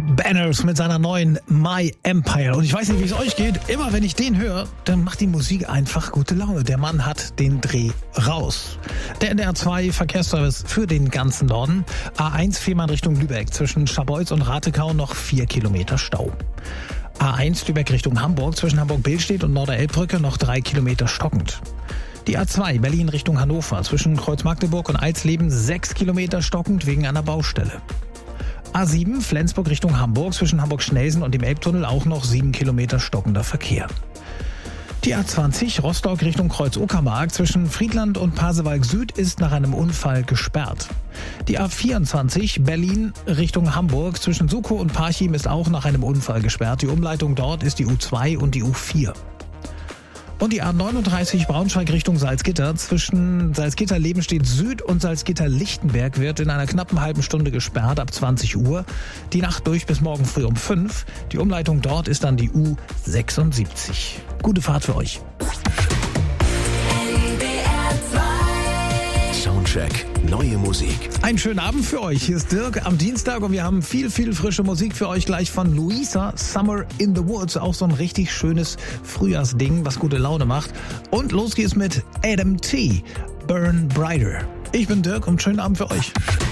Banners mit seiner neuen My Empire. Und ich weiß nicht, wie es euch geht. Immer wenn ich den höre, dann macht die Musik einfach gute Laune. Der Mann hat den Dreh raus. Der NDR 2 Verkehrsservice für den ganzen Norden. A1 Fehmarn Richtung Lübeck. Zwischen Scharbeutz und Ratekau noch 4 Kilometer Stau. A1 Lübeck Richtung Hamburg. Zwischen Hamburg-Billstedt und Norder-Elbbrücke noch 3 Kilometer stockend. Die A2 Berlin Richtung Hannover. Zwischen Kreuz-Magdeburg und Eisleben 6 Kilometer stockend wegen einer Baustelle. A7 Flensburg Richtung Hamburg, zwischen Hamburg-Schnelsen und dem Elbtunnel auch noch 7 Kilometer stockender Verkehr. Die A20 Rostock Richtung Kreuz-Uckermark, zwischen Friedland und Pasewalk Süd ist nach einem Unfall gesperrt. Die A24 Berlin Richtung Hamburg, zwischen Sukow und Parchim ist auch nach einem Unfall gesperrt. Die Umleitung dort ist die U2 und die U4. Und die A39 Braunschweig Richtung Salzgitter, zwischen Salzgitter-Lebenstedt Süd und Salzgitter-Lichtenberg wird in einer knappen halben Stunde gesperrt ab 20 Uhr. Die Nacht durch bis morgen früh um 5. Die Umleitung dort ist dann die U76. Gute Fahrt für euch. Soundcheck, neue Musik. Einen schönen Abend für euch. Hier ist Dirk am Dienstag und wir haben viel frische Musik für euch gleich von Luisa, Summer in the Woods. Auch so ein richtig schönes Frühjahrsding, was gute Laune macht. Und los geht's mit Adam T. Burn Brighter. Ich bin Dirk und schönen Abend für euch.